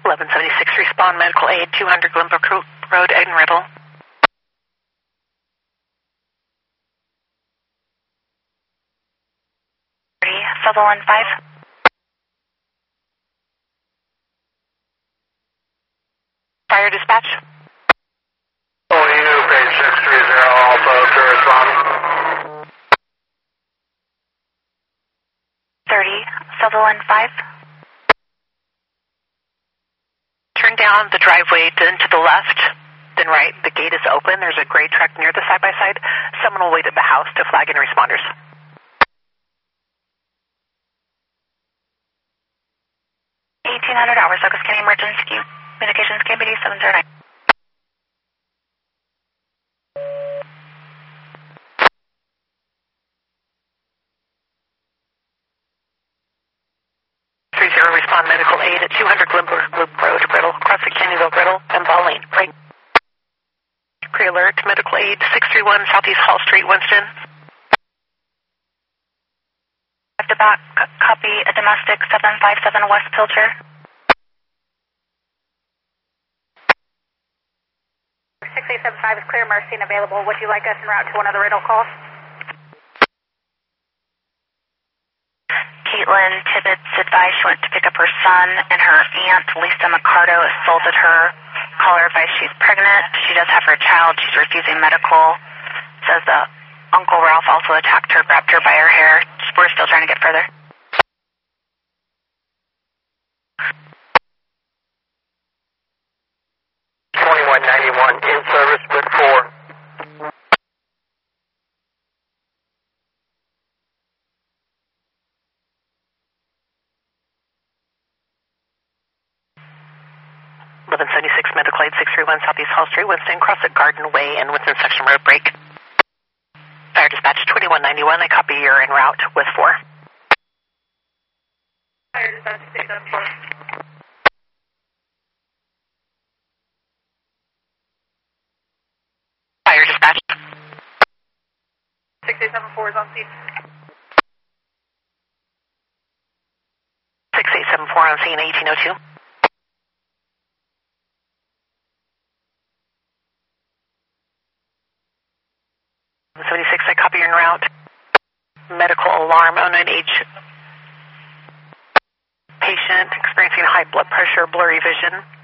1176, respond medical aid, 200 Glenbrook Road, Eden Riddle. Sutherland 5. Fire dispatch. OU, page 630, Alpha, to respond. 30, Sutherland 5. Turn down the driveway, then to the left, then right. The gate is open. There's a gray truck near the side-by-side. Someone will wait at the house to flag in responders. 1800 hours, Douglas County Emergency Communications, KBD 709. Respond medical aid at 200 Glenbrook Road, Brittle, cross the Canyonville, Brittle, and Ball Lane. Right. Pre-alert, medical aid, 631 Southeast Hall Street, Winston. The back, copy a domestic 757 West Pilcher. 6875 is clear, Mercy and available. Would you like us en route to one of the Riddle calls? Caitlin Tibbetts advised she went to pick up her son, and her aunt, Lisa Mercado, assaulted her. Caller advised she's pregnant. She does have her child. She's refusing medical. Says Uncle Ralph also attacked her, grabbed her by her hair. We're still trying to get further. In service with 4. Medical aid 631 Southeast Hall Street, Winston, cross at Garden Way and Winston Section Road break. Fire dispatch 2191, I copy you're en route with 4. Fire dispatch 674. Fire dispatch. 6874 is on scene. 6874 on scene, 1802. 76, I copy your en route. Medical alarm, unknown age. Patient experiencing high blood pressure, blurry vision.